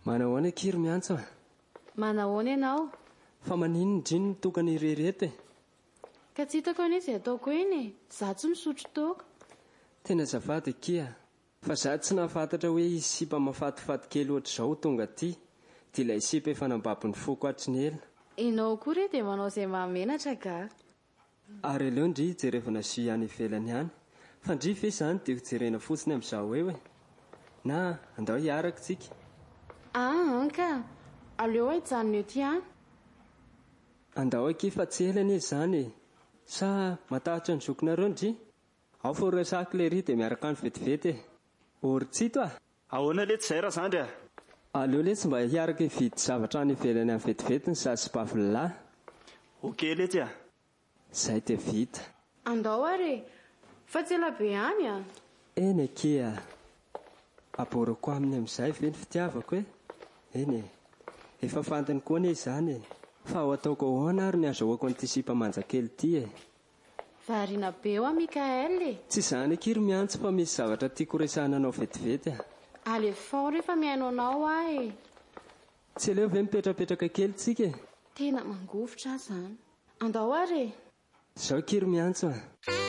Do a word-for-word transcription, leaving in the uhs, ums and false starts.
Manahoana kiry miantso a? Manahoana ianao? Fa manino ny driny tokana irereto e? Ka tsy hitako anie izay ataoko eny e. Za tsy misotro toaka. Tena azafady kia, fa za tsy nahafantatra hoe izy sipa mafatifaty kely ohatr'izao tonga aty, dia ilay sipa efa nambabiny foko hatry ny ela. Ianao koa dia manao izay mahamenatra ga. Ary aleo ndry jerevana sy ihany ivelany ihany, fa ndry ve izany dia jerena fotsiny amin'izao eo e? Na andao hiaraka tsika? Ah, anka. Aleo hijanona eo ty any. Andao aky fa tsy ela anie izany e. Sa matahatra ny zokinareo ndry? Ao foresaka ilay ry dia miaraka ny vetivety e. Ory tsito ah. Ahoana le tsy zay raha zandry a? Aleo le tsy mba hiaraka hividy zavatra any ivelany amin'ny vetivetiny sady sy bavililahy. Okey le ty a. Zay dia vita. Andao ary. Fa tsy ela be any a. Eny akia. Aborako aminy amin'izay ve ny fitiavako e? Eny e. Efa fantany koa anie izany e. Fa ho ataoko ahoana ary ny azahoako an'ity sipa manjakely ity e. Variana be eo a Mikael e. Tsy izany akiry miantso fa misy zavatra tiako resahana anao vetivety a. Alefao rehefa miaino anao ahy. Tsy aleo ve mipetrapetraka kely tsika e? Tena mangovotra zany. Andao ary. Zao kiry miantso a.